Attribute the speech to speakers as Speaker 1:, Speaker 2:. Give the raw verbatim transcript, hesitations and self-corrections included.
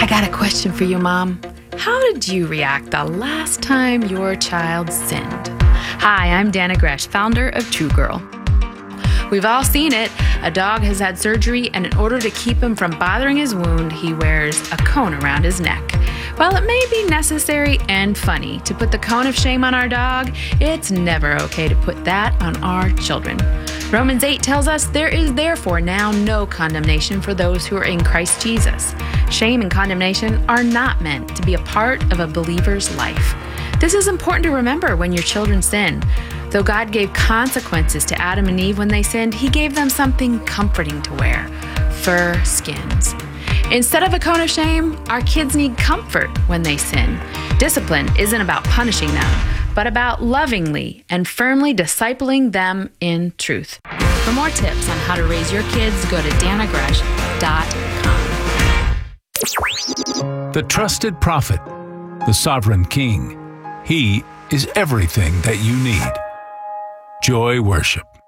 Speaker 1: I got a question for you, Mom. How did you react the last time your child sinned? Hi, I'm Dana Gresh, founder of True Girl. We've all seen it. A dog has had surgery, and in order to keep him from bothering his wound, he wears a cone around his neck. While it may be necessary and funny to put the cone of shame on our dog, it's never okay to put that on our children. Romans eight tells us there is therefore now no condemnation for those who are in Christ Jesus. Shame and condemnation are not meant to be a part of a believer's life. This is important to remember when your children sin. Though God gave consequences to Adam and Eve when they sinned, He gave them something comforting to wear: fur skins. Instead of a cone of shame, our kids need comfort when they sin. Discipline isn't about punishing them, but about lovingly and firmly discipling them in truth. For more tips on how to raise your kids, go to dana gresh dot com.
Speaker 2: The trusted prophet, the sovereign king. He is everything that you need. Joy Worship.